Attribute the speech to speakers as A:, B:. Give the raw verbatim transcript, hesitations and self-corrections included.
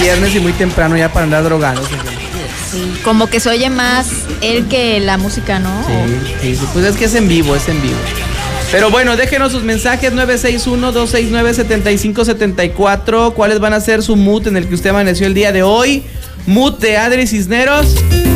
A: viernes y muy temprano ya para andar drogados.
B: Sí, como que se oye más él que la música, ¿no?
A: Sí, sí, sí, pues es que es en vivo, es en vivo. Pero bueno, déjenos sus mensajes nueve seis uno, dos seis nueve, siete cinco siete cuatro. ¿Cuáles van a ser su mood en el que usted amaneció el día de hoy? Mood de Adri Cisneros.